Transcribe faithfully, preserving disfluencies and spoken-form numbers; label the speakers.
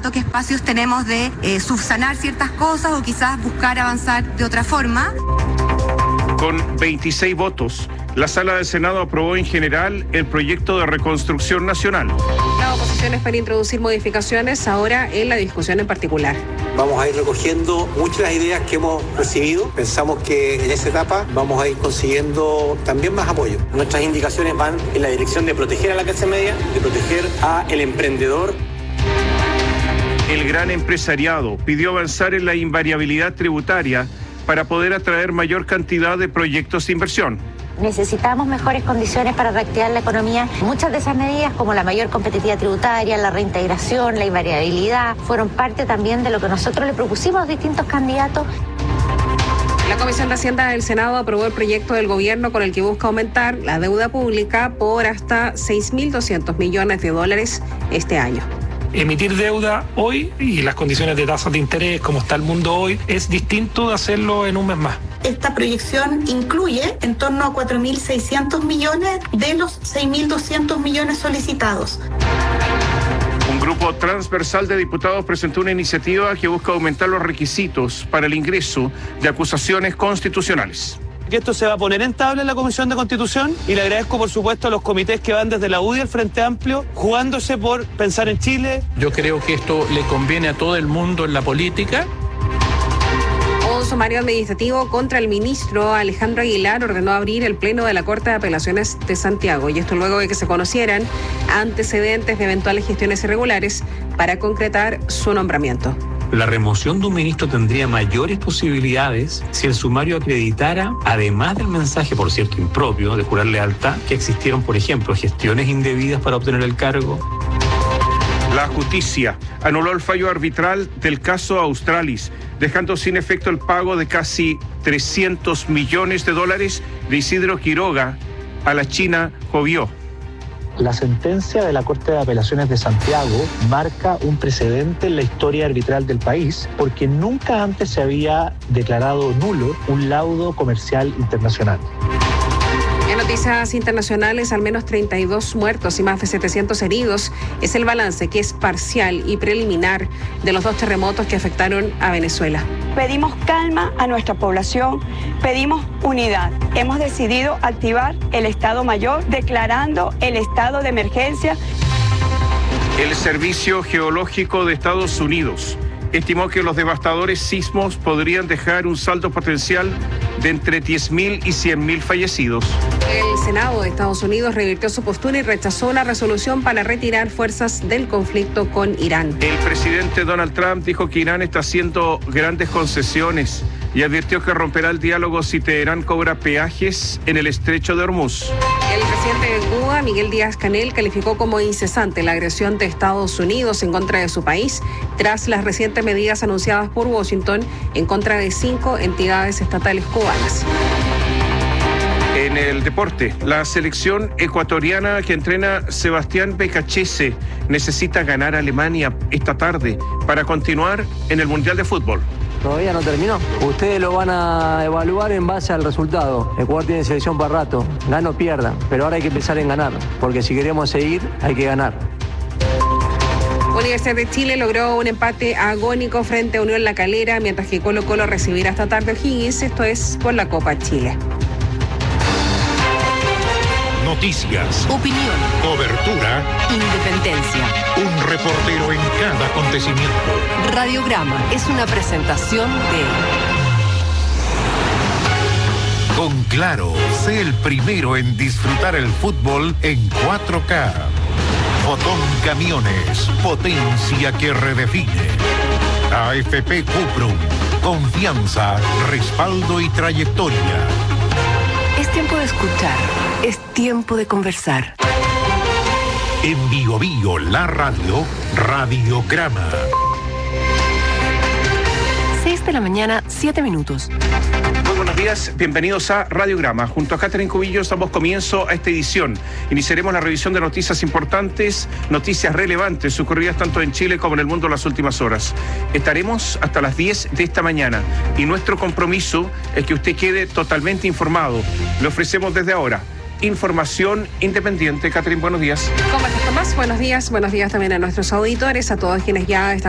Speaker 1: tanto, qué espacios tenemos de eh, subsanar ciertas cosas o quizás buscar avanzar de otra forma.
Speaker 2: Con veintiséis votos, la Sala del Senado aprobó en general el proyecto de reconstrucción nacional.
Speaker 3: La oposición espera introducir modificaciones ahora en la discusión en particular.
Speaker 4: Vamos a ir recogiendo muchas de las ideas que hemos recibido. Pensamos que en esa etapa vamos a ir consiguiendo también más apoyo. Nuestras indicaciones van en la dirección de proteger a la clase media, de proteger al emprendedor.
Speaker 2: El gran empresariado pidió avanzar en la invariabilidad tributaria para poder atraer mayor cantidad de proyectos de inversión.
Speaker 5: Necesitamos mejores condiciones para reactivar la economía. Muchas de esas medidas, como la mayor competitividad tributaria, la reintegración, la invariabilidad, fueron parte también de lo que nosotros le propusimos a los distintos candidatos.
Speaker 3: La Comisión de Hacienda del Senado aprobó el proyecto del gobierno con el que busca aumentar la deuda pública por hasta seis mil doscientos millones de dólares este año.
Speaker 6: Emitir deuda hoy y las condiciones de tasas de interés, como está el mundo hoy, es distinto de hacerlo en un mes más.
Speaker 7: Esta proyección incluye en torno a cuatro mil seiscientos millones de los seis mil doscientos millones solicitados.
Speaker 2: Un grupo transversal de diputados presentó una iniciativa que busca aumentar los requisitos para el ingreso de acusaciones constitucionales.
Speaker 8: Que esto se va a poner en tabla en la Comisión de Constitución y le agradezco por supuesto a los comités que van desde la U D I al Frente Amplio jugándose por pensar en Chile.
Speaker 9: Yo creo que esto le conviene a todo el mundo en la política.
Speaker 3: Un sumario administrativo contra el ministro Alejandro Aguilar ordenó abrir el pleno de la Corte de Apelaciones de Santiago, y esto luego de que se conocieran antecedentes de eventuales gestiones irregulares para concretar su nombramiento.
Speaker 10: La remoción de un ministro tendría mayores posibilidades si el sumario acreditara, además del mensaje, por cierto, impropio, de jurar lealtad, que existieron, por ejemplo, gestiones indebidas para obtener el cargo.
Speaker 2: La justicia anuló el fallo arbitral del caso Australis, dejando sin efecto el pago de casi trescientos millones de dólares de Isidro Quiroga a la China Jovió.
Speaker 11: La sentencia de la Corte de Apelaciones de Santiago marca un precedente en la historia arbitral del país, porque nunca antes se había declarado nulo un laudo comercial internacional.
Speaker 3: En noticias internacionales, al menos treinta y dos muertos y más de setecientos heridos es el balance, que es parcial y preliminar, de los dos terremotos que afectaron a Venezuela.
Speaker 12: Pedimos calma a nuestra población, pedimos unidad. Hemos decidido activar el Estado Mayor, declarando el estado de emergencia.
Speaker 2: El Servicio Geológico de Estados Unidos estimó que los devastadores sismos podrían dejar un saldo potencial de entre diez mil y cien mil fallecidos.
Speaker 3: El Senado de Estados Unidos revirtió su postura y rechazó una resolución para retirar fuerzas del conflicto con Irán.
Speaker 2: El presidente Donald Trump dijo que Irán está haciendo grandes concesiones y advirtió que romperá el diálogo si Teherán cobra peajes en el estrecho de Hormuz.
Speaker 3: El presidente de Cuba, Miguel Díaz-Canel, calificó como incesante la agresión de Estados Unidos en contra de su país tras las recientes medidas anunciadas por Washington en contra de cinco entidades estatales cubanas.
Speaker 2: En el deporte, la selección ecuatoriana que entrena Sebastián Becachese necesita ganar a Alemania esta tarde para continuar en el Mundial de Fútbol.
Speaker 13: Todavía no terminó. Ustedes lo van a evaluar en base al resultado. Ecuador tiene selección para rato. Gana o pierda. Pero ahora hay que pensar en ganar. Porque si queremos seguir, hay que ganar.
Speaker 3: Universidad de Chile logró un empate agónico frente a Unión La Calera, mientras que Colo Colo recibirá esta tarde O'Higgins. Esto es por la Copa Chile.
Speaker 14: Noticias,
Speaker 15: opinión,
Speaker 14: cobertura,
Speaker 15: independencia.
Speaker 14: Un reportero en cada acontecimiento.
Speaker 15: Radiograma es una presentación de...
Speaker 14: Con Claro, sé el primero en disfrutar el fútbol en cuatro K. Fotón Camiones, potencia que redefine. A F P Cuprum, confianza, respaldo y trayectoria.
Speaker 15: Es tiempo de escuchar, es tiempo de conversar.
Speaker 14: En Bio Bio, la radio, Radiograma.
Speaker 15: seis de la mañana, siete minutos.
Speaker 2: Muy buenos días, bienvenidos a Radiograma. Junto a Catherine Cubillos damos comienzo a esta edición. Iniciaremos la revisión de noticias importantes, noticias relevantes ocurridas tanto en Chile como en el mundo en las últimas horas. Estaremos hasta las diez de esta mañana y nuestro compromiso es que usted quede totalmente informado. Le ofrecemos desde ahora información independiente. Catherine, buenos días.
Speaker 3: ¿Cómo estás, Tomás? Buenos días. Buenos días también a nuestros auditores, a todos quienes ya están